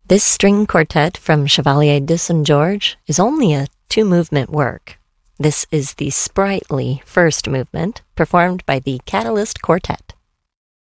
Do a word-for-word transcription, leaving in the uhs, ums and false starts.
This string quartet from Chevalier de Saint George is only a two-movement work. This is the sprightly first movement, performed by the Catalyst Quartet.